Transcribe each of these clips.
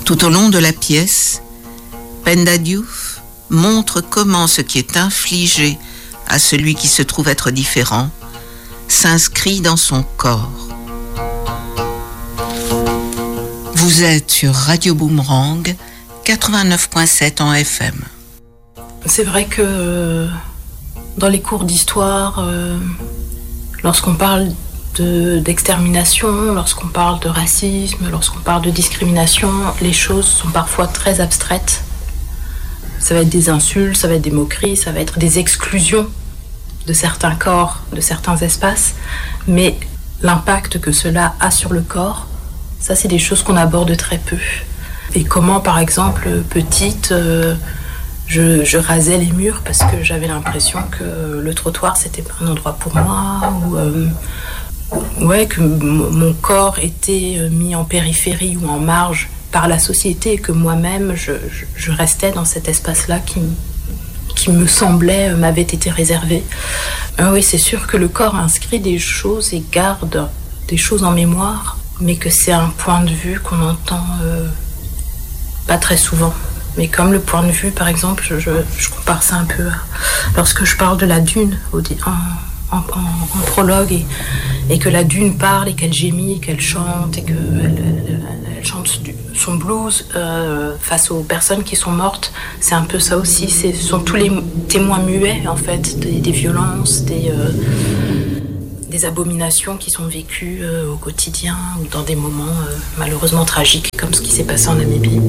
Tout au long de la pièce, Penda Diouf montre comment ce qui est infligé à celui qui se trouve être différent s'inscrit dans son corps. Vous êtes sur Radio Boomerang 89.7 en FM. C'est vrai que dans les cours d'histoire, lorsqu'on parle d'extermination, lorsqu'on parle de racisme, lorsqu'on parle de discrimination, les choses sont parfois très abstraites. Ça va être des insultes, ça va être des moqueries, ça va être des exclusions de certains corps, de certains espaces, mais l'impact que cela a sur le corps, ça c'est des choses qu'on aborde très peu. Et comment par exemple, petite, je rasais les murs parce que j'avais l'impression que le trottoir c'était pas un endroit pour moi, ou que mon corps était mis en périphérie ou en marge par la société et que moi-même je restais dans cet espace-là qui me semblait m'avait été réservé. Oui, c'est sûr que le corps inscrit des choses et garde des choses en mémoire, mais que c'est un point de vue qu'on entend pas très souvent. Mais comme le point de vue, par exemple, je compare ça un peu à lorsque je parle de la dune en prologue et que la dune parle et qu'elle gémit et qu'elle chante et qu'elle chante son blues face aux personnes qui sont mortes, c'est un peu ça aussi. Ce sont tous les témoins muets en fait des violences, des abominations qui sont vécues au quotidien ou dans des moments malheureusement tragiques comme ce qui s'est passé en Namibie.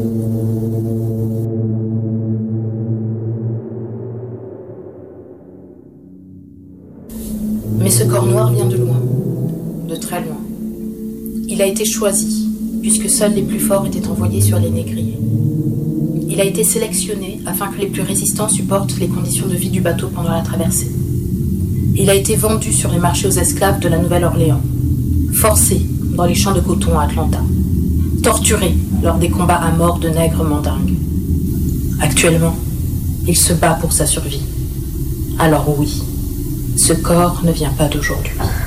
Mais ce corps noir vient de loin, de très loin. Il a été choisi, puisque seuls les plus forts étaient envoyés sur les négriers. Il a été sélectionné afin que les plus résistants supportent les conditions de vie du bateau pendant la traversée. Il a été vendu sur les marchés aux esclaves de la Nouvelle-Orléans, forcé dans les champs de coton à Atlanta, torturé lors des combats à mort de nègres mandingues. Actuellement, il se bat pour sa survie. Alors oui, ce corps ne vient pas d'aujourd'hui.